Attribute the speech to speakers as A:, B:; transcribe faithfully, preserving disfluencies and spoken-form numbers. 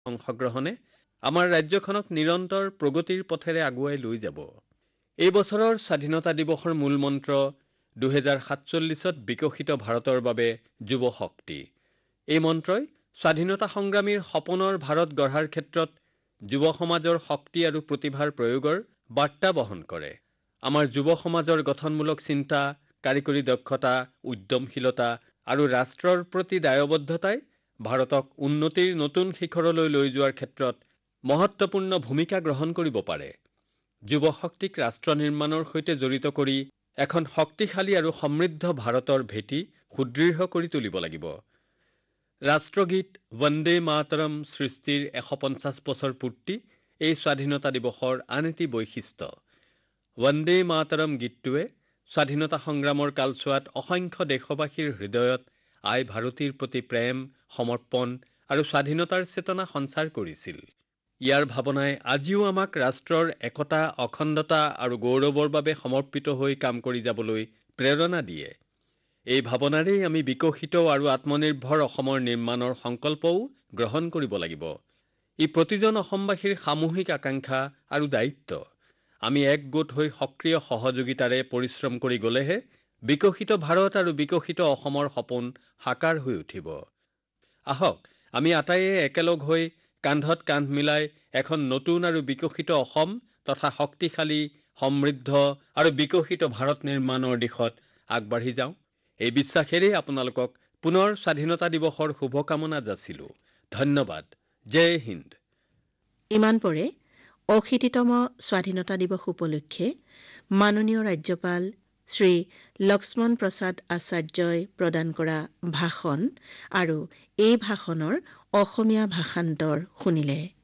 A: অংশগ্ৰহণে আমাৰ ৰাজ্যখনক নিৰন্তৰ প্ৰগতিৰ পথেৰে আগুৱাই লৈ যাব। এই বছৰৰ স্বাধীনতা দিৱসৰ মূল মন্ত্ৰ দুহেজাৰ সাতচল্লিশত বিকশিত ভাৰতৰ বাবে যুৱ শক্তি। এই মন্ত্ৰই স্বাধীনতা সংগ্ৰামীৰ সপোনৰ ভাৰত গঢ়াৰ ক্ষেত্ৰত যুৱ সমাজৰ শক্তি আৰু প্ৰতিভাৰ প্ৰয়োগৰ বাৰ্তা বহন কৰে। আমাৰ যুৱ সমাজৰ গঠনমূলক চিন্তা, কাৰিকৰী দক্ষতা, উদ্যমশীলতা আৰু ৰাষ্ট্ৰৰ প্ৰতি দায়বদ্ধতাই ভাৰতক উন্নতিৰ নতুন শিখৰলৈ লৈ যোৱাৰ ক্ষেত্ৰত মহত্বপূৰ্ণ ভূমিকা গ্ৰহণ কৰিব পাৰে। যুৱ শক্তিক ৰাষ্ট্ৰ নিৰ্মাণৰ সৈতে জড়িত কৰি এখন শক্তিশালী আৰু সমৃদ্ধ ভাৰতৰ ভেটি সুদৃঢ় কৰি তুলিব লাগিব। ৰাষ্ট্ৰগীত বন্দে মাতৰম সৃষ্টিৰ এশ পঞ্চাছ বছৰ পূৰ্তি এই স্বাধীনতা দিৱসৰ আন এটি বৈশিষ্ট্য। বন্দে মাতৰম গীতটোৱে স্বাধীনতা সংগ্ৰামৰ কালছোৱাত অসংখ্য দেশবাসীৰ হৃদয়ত আই ভাৰতীৰ প্ৰতি প্ৰেম, সমৰ্পণ আৰু স্বাধীনতাৰ চেতনা সঞ্চাৰ কৰিছিল। ইয়াৰ ভাৱনাই আজিও আমাক ৰাষ্ট্ৰৰ একতা, অখণ্ডতা আৰু গৌৰৱৰ বাবে সমৰ্পিত হৈ কাম কৰি যাবলৈ প্ৰেৰণা দিয়ে। এই ভাৱনাৰেই আমি বিকশিত আৰু আত্মনিৰ্ভৰ অসমৰ নিৰ্মাণৰ সংকল্পও গ্ৰহণ কৰিব লাগিব। ই প্ৰতিজন অসমবাসীৰ সামূহিক আকাংক্ষা আৰু দায়িত্ব। আমি একগোট হৈ সক্ৰিয় সহযোগিতাৰে পৰিশ্ৰম কৰি গলেহে বিকশিত ভাৰত আৰু বিকশিত অসমৰ সপোন সাকাৰ হৈ উঠিব। আহক আমি আটাইয়ে একেলগ হৈ কান্ধত কান্ধ মিলাই এখন নতুন আৰু বিকশিত অসম তথা শক্তিশালী, সমৃদ্ধ আৰু বিকশিত ভাৰত নিৰ্মাণৰ দিশত আগবাঢ়ি যাওঁ। এই বিশ্বাসেৰে আপোনালোকক পুনৰ স্বাধীনতা দিৱসৰ শুভকামনা যাচিলো। ধন্যবাদ। জয় হিন্দ।
B: ইমান পৰে অশীতিতম স্বাধীনতা দিৱস উপলক্ষে মাননীয় ৰাজ্যপাল শ্ৰী লক্ষ্মণ প্ৰসাদ আচাৰ্যই প্ৰদান কৰা ভাষণ আৰু এই ভাষণৰ অসমীয়া ভাষান্তৰ শুনিলে।